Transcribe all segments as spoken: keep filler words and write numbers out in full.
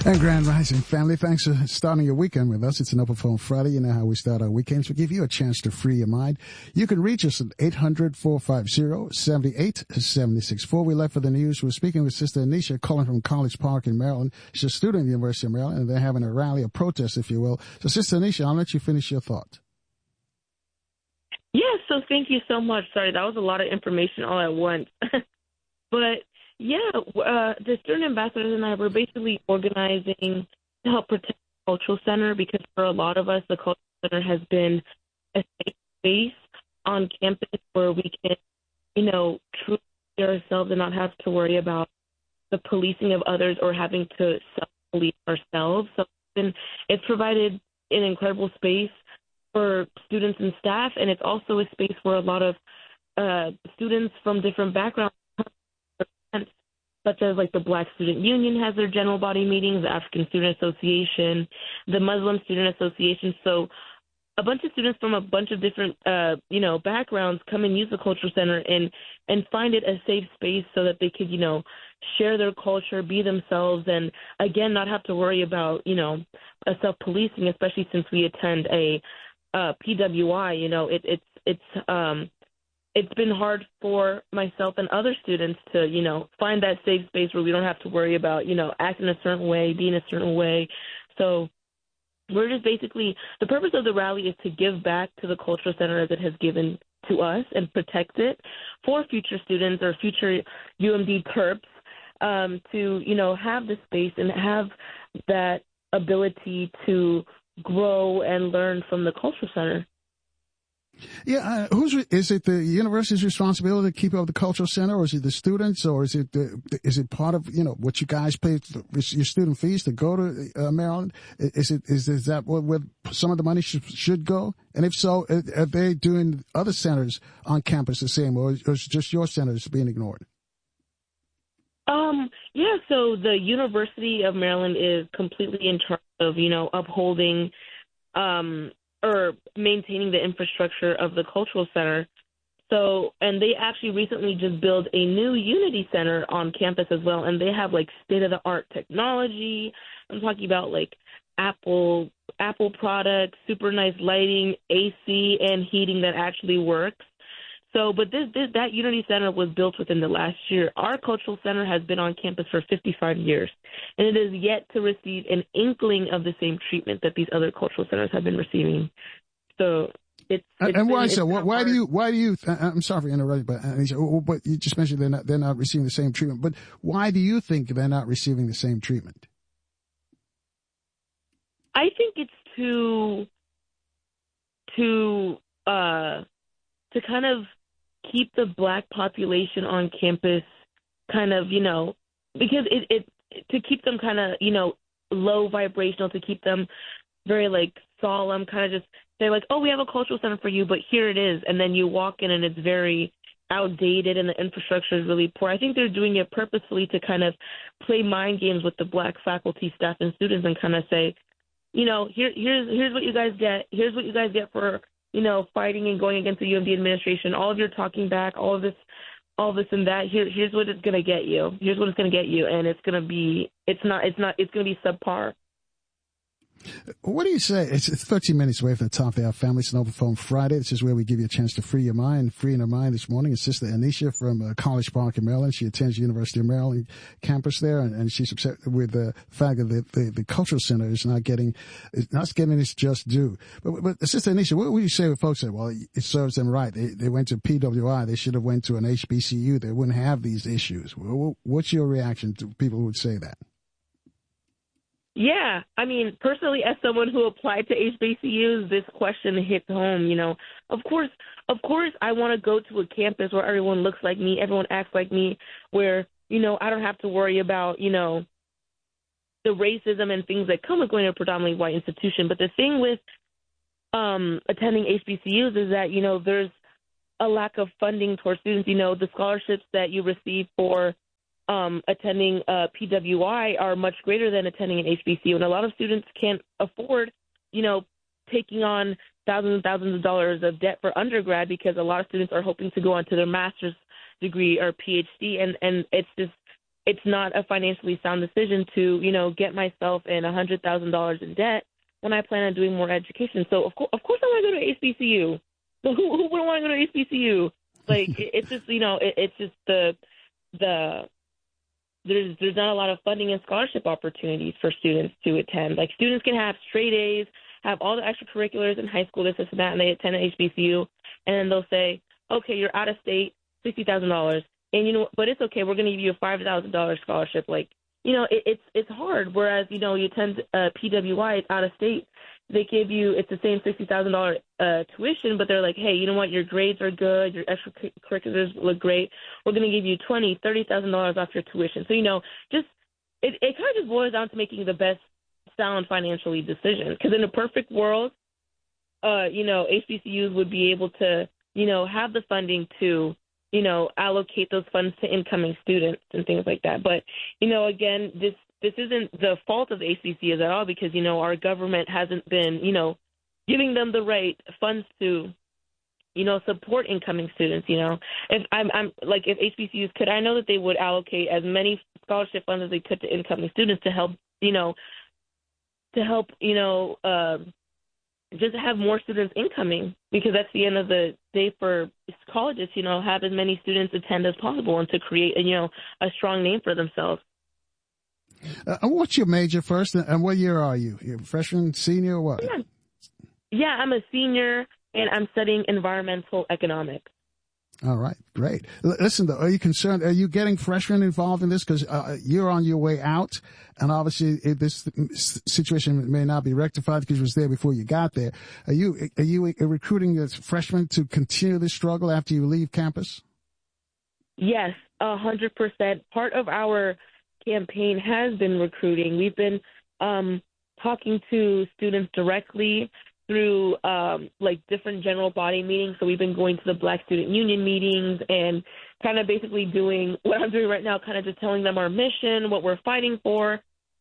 And Grand Rising family, thanks for starting your weekend with us. It's an Open Phone Friday. You know how we start our weekends. We give you a chance to free your mind. You can reach us at eight hundred, four five zero, seven eight seven six four. We left for the news. We're speaking with Sister Anisha, calling from College Park in Maryland. She's a student at the University of Maryland, and they're having a rally, a protest, if you will. So, Sister Anisha, I'll let you finish your thought. Yeah, so thank you so much. Sorry, that was a lot of information all at once. But yeah, uh, the student ambassadors and I were basically organizing to help protect the Cultural Center because for a lot of us, the Cultural Center has been a safe space on campus where we can, you know, truly be ourselves and not have to worry about the policing of others or having to self-police ourselves. So it's, been, it's provided an incredible space for students and staff, and it's also a space where a lot of uh, students from different backgrounds, such as like the Black Student Union has their general body meetings, the African Student Association, the Muslim Student Association. So a bunch of students from a bunch of different, uh, you know, backgrounds come and use the Cultural Center and, and find it a safe space so that they could, you know, share their culture, be themselves, and, again, not have to worry about, you know, a self-policing, especially since we attend a uh, P W I. You know, it, it's, it's, um, it's been hard for myself and other students to, you know, find that safe space where we don't have to worry about, you know, acting a certain way, being a certain way. So we're just basically, the purpose of the rally is to give back to the Cultural Center as it has given to us and protect it for future students or future U M D Terps um, to, you know, have the space and have that ability to grow and learn from the Cultural Center. Yeah, uh, who's is it the university's responsibility to keep up the Cultural Center, or is it the students, or is it the, is it part of, you know, what you guys pay for your student fees to go to uh, Maryland? Is it is is that where, where some of the money should, should go? And if so, are they doing other centers on campus the same, or is just your centers being ignored? Um. Yeah. So the University of Maryland is completely in charge of, you know, upholding, um. or maintaining the infrastructure of the Cultural Center. So, and they actually recently just built a new Unity Center on campus as well, and they have, like, state-of-the-art technology. I'm talking about, like, Apple Apple products, super nice lighting, A C, and heating that actually works. So, but this, this that Unity Center was built within the last year. Our Cultural Center has been on campus for fifty-five years, and it is yet to receive an inkling of the same treatment that these other cultural centers have been receiving. So it's, it's and why been, so? it's Why do you? Why do you? I'm sorry for interrupting, but uh, but you just mentioned they're not they're not receiving the same treatment. But why do you think they're not receiving the same treatment? I think it's to to uh to kind of keep the Black population on campus kind of, you know, because it, it to keep them kind of, you know, low vibrational, to keep them very, like, solemn, kind of just say, like, oh, we have a cultural center for you, but here it is. And then you walk in and it's very outdated and the infrastructure is really poor. I think they're doing it purposefully to kind of play mind games with the Black faculty, staff, and students and kind of say, you know, here, here's here's what you guys get. Here's what you guys get for, you know, fighting and going against the U M D administration, all of your talking back, all of this, all this and that. Here, here's what it's gonna get you. Here's what it's gonna get you, and it's gonna be, it's not, it's not, it's gonna be subpar. What do you say? It's thirteen minutes away from the top of our family. It's an Open Phone Friday. This is where we give you a chance to free your mind. Freeing her mind this morning is Sister Anisha from uh, College Park in Maryland. She attends University of Maryland campus there, and, and she's upset with the fact that the, the, the Cultural Center is not getting is not getting its just due. But, but Sister Anisha, what would you say when folks say, well, it serves them right? They, they went to P W I. They should have went to an H B C U. They wouldn't have these issues. What's your reaction to people who would say that? Yeah, I mean, personally, as someone who applied to H B C Us, this question hits home. You know, of course, of course, I want to go to a campus where everyone looks like me, everyone acts like me, where, you know, I don't have to worry about, you know, the racism and things that come with going to a predominantly white institution. But the thing with um, attending H B C Us is that, you know, there's a lack of funding towards students. You know, the scholarships that you receive for Um, attending uh, P W I are much greater than attending an H B C U, and a lot of students can't afford, you know, taking on thousands and thousands of dollars of debt for undergrad because a lot of students are hoping to go on to their master's degree or P H D, and, and it's just it's not a financially sound decision to, you know, get myself in one hundred thousand dollars in debt when I plan on doing more education. So, of, co- of course, I want to go to H B C U. So who, who wouldn't want to go to H B C U? Like, it, it's just, you know, it, it's just the, the, there's, there's not a lot of funding and scholarship opportunities for students to attend. Like, students can have straight A's, have all the extracurriculars in high school, this, this, and that, and they attend an H B C U, and then they'll say, okay, you're out of state, sixty thousand dollars, and you know, but it's okay, we're going to give you a five thousand dollars scholarship. Like, you know, it, it's it's hard. Whereas, you know, you attend uh, P W I, it's out of state, they give you, it's the same sixty thousand dollars uh, tuition, but they're like, hey, you know what, your grades are good, your extracurriculars look great, we're going to give you twenty thousand dollars, thirty thousand dollars off your tuition. So, you know, just, it, it kind of just boils down to making the best sound financially decision. Because in a perfect world, uh, you know, H B C Us would be able to, you know, have the funding to, you know, allocate those funds to incoming students and things like that. But, you know, again, this this isn't the fault of the H B C Us at all, because, you know, our government hasn't been, you know, giving them the right funds to, you know, support incoming students. You know, if I'm, I'm like, if H B C Us could, I know that they would allocate as many scholarship funds as they could to incoming students to help, you know, to help, you know, uh, just have more students incoming, because that's the end of the day for colleges, you know, have as many students attend as possible and to create, you know, a strong name for themselves. Uh, what's your major first, and what year are you? You're a freshman, senior, or what? Yeah. yeah, I'm a senior, and I'm studying environmental economics. All right, great. L- listen, though, are you concerned? Are you getting freshmen involved in this? Because uh, you're on your way out, and obviously it, this situation may not be rectified because it was there before you got there. Are you are you recruiting the freshmen to continue this struggle after you leave campus? Yes, a hundred percent. Part of our campaign has been recruiting. We've been um, talking to students directly through um, like different general body meetings. So we've been going to the Black Student Union meetings and kind of basically doing what I'm doing right now, kind of just telling them our mission, what we're fighting for.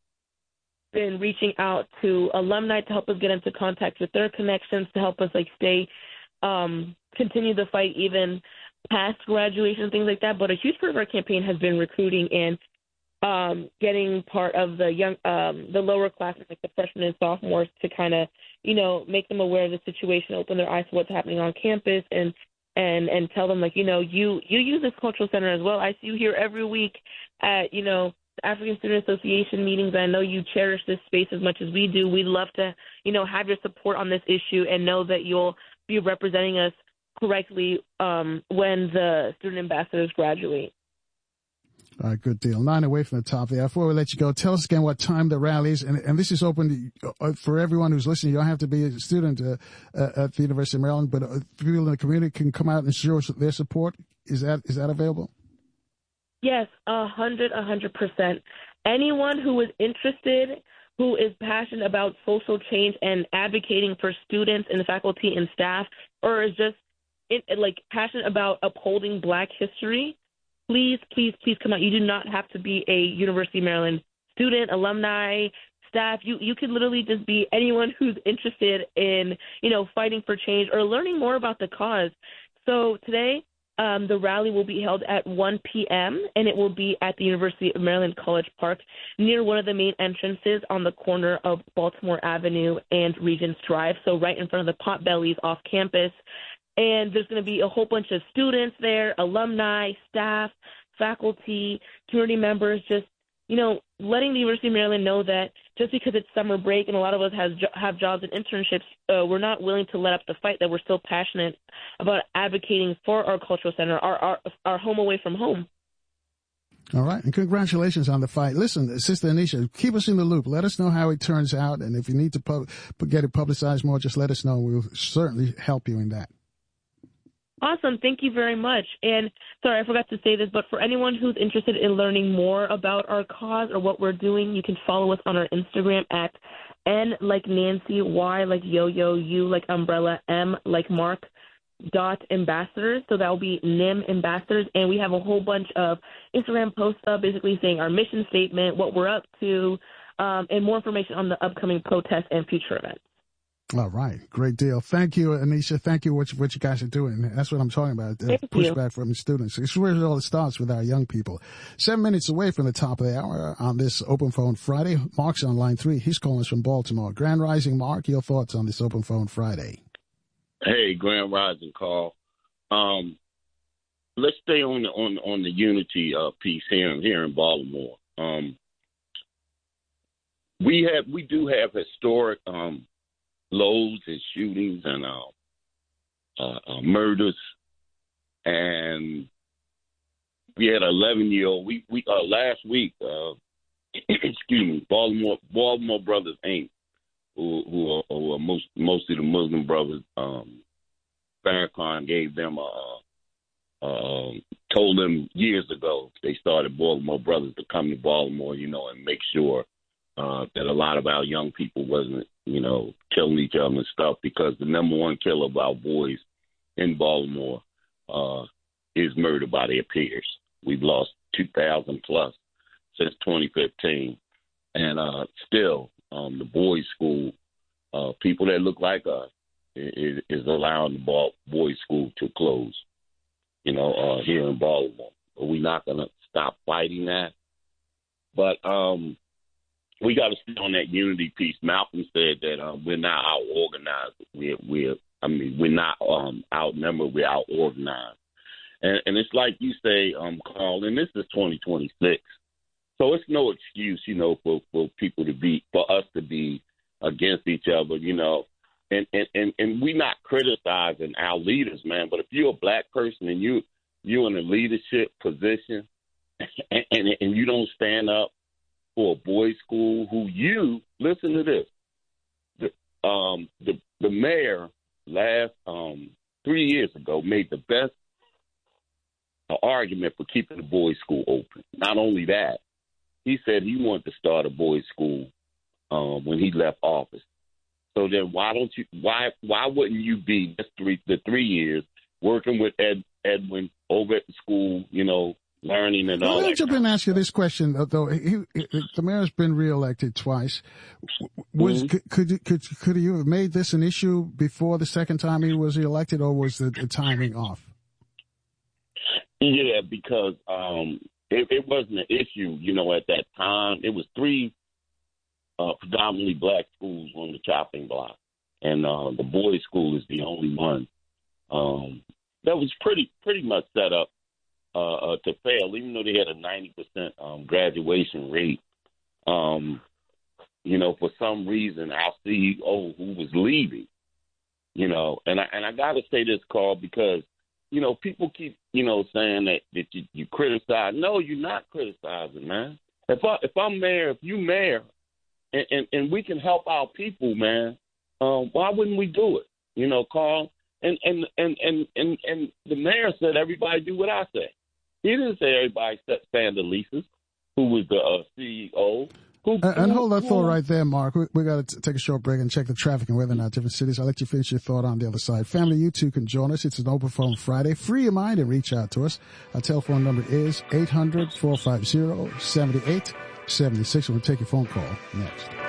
Been reaching out to alumni to help us get into contact with their connections, to help us like stay, um, continue the fight even past graduation, things like that. But a huge part of our campaign has been recruiting and um, getting part of the young, um, the lower classes, like the freshmen and sophomores, to kind of, you know, make them aware of the situation, open their eyes to what's happening on campus, and and and tell them, like, you know, you you use this cultural center as well. I see you here every week at, you know, the African Student Association meetings. I know you cherish this space as much as we do. We'd love to, you know, have your support on this issue and know that you'll be representing us correctly um, when the student ambassadors graduate. All right, good deal. Nine away from the top there. Before we let you go, tell us again what time the rally is. And, and this is open to, for everyone who's listening. You don't have to be a student uh, uh, at the University of Maryland, but uh, people in the community can come out and show their support. Is that is that available? Yes, a hundred, a hundred percent. Anyone who is interested, who is passionate about social change and advocating for students and faculty and staff, or is just it, like passionate about upholding Black history, please, please, please come out. You do not have to be a University of Maryland student, alumni, staff. You you can literally just be anyone who's interested in, you know, fighting for change or learning more about the cause. So today, um, the rally will be held at one p.m., and it will be at the University of Maryland College Park near one of the main entrances on the corner of Baltimore Avenue and Regents Drive, so right in front of the Potbellies off campus. And there's going to be a whole bunch of students there, alumni, staff, faculty, community members, just, you know, letting the University of Maryland know that just because it's summer break and a lot of us has, have jobs and internships, uh, we're not willing to let up the fight, that we're still passionate about advocating for our cultural center, our, our, our home away from home. All right. And congratulations on the fight. Listen, Sister Anisha, keep us in the loop. Let us know how it turns out. And if you need to pub- get it publicized more, just let us know. We'll certainly help you in that. Awesome. Thank you very much. And sorry, I forgot to say this, but for anyone who's interested in learning more about our cause or what we're doing, you can follow us on our Instagram at N like Nancy, Y like yo-yo, U like umbrella, M like Mark, dot ambassadors. So that will be N I M ambassadors. And we have a whole bunch of Instagram posts up basically saying our mission statement, what we're up to, um, and more information on the upcoming protests and future events. All right. Great deal. Thank you, Anisha. Thank you what you, what you guys are doing. That's what I'm talking about. The pushback from the students. It's where it all starts with our young people. Seven minutes away from the top of the hour on this Open Phone Friday. Mark's on line three. He's calling us from Baltimore. Grand Rising, Mark, your thoughts on this Open Phone Friday? Hey, Grand Rising, Carl. Um, let's stay on the, on, on the unity uh, piece here, here in Baltimore. Um, we have, we do have historic, um, loads and shootings and uh, uh, uh, murders, and we had an eleven-year-old. We we uh, last week, uh, excuse me, Baltimore Baltimore Brothers Incorporated, who who are, who are most mostly the Muslim brothers. Um, Farrakhan gave them a, uh, told them years ago they started Baltimore Brothers to come to Baltimore, you know, and make sure uh, that a lot of our young people wasn't, you know, killing each other and stuff, because the number one killer of our boys in Baltimore uh, is murdered by their peers. We've lost two thousand plus since twenty fifteen. And uh, still, um, the boys' school, uh, people that look like us, is, is allowing the ball, boys' school to close, you know, uh, here in Baltimore. But we're not going to stop fighting that. But, um, we got to stay on that unity piece. Malcolm said that um, we're not out organized. We're, we're, I mean, we're not um, outnumbered. We're out organized, and, and it's like you say, um, Carl. And this is twenty twenty-six, so it's no excuse, you know, for, for people to be, for us to be against each other, you know. And and, and, and we're not criticizing our leaders, man. But if you're a black person and you you're in a leadership position, and, and, and you don't stand up for a boys' school, who you, listen to this, the, um, the, the mayor last um, three years ago made the best uh, argument for keeping the boys' school open. Not only that, he said he wanted to start a boys' school um, when he left office. So then why don't you, why why wouldn't you be this three, the three years working with Ed, Edwin over at the school, you know, learning and all well, that. Let me jump in and ask you this question, though. He, he, the mayor's been reelected twice. Was mm-hmm. could, could could could you have made this an issue before the second time he was elected, or was the, the timing off? Yeah, because um, it, it wasn't an issue, you know, at that time. It was three uh, predominantly black schools on the chopping block, and uh, the boys' school is the only one um, that was pretty pretty much set up Uh, uh, to fail, even though they had a ninety percent um, graduation rate. Um, you know, for some reason, our C E O who was leaving, you know, and I, and I got to say this, Carl, because, you know, people keep, you know, saying that, that you, you criticize. No, you're not criticizing, man. If, I, if I'm mayor, if you mayor, and, and, and we can help our people, man, um, why wouldn't we do it? You know, Carl? And, and, and, and, and, and the mayor said everybody do what I say. He didn't say everybody except Sandalises, who was the uh, C E O. Who, uh, and hold that thought right there, Mark. We, we got to take a short break and check the traffic and weather in our different cities. I'll let you finish your thought on the other side. Family, you too can join us. It's an Open Phone Friday. Free your mind and reach out to us. Our telephone number is eight hundred, four five zero, seven eight seven six. We'll take your phone call next.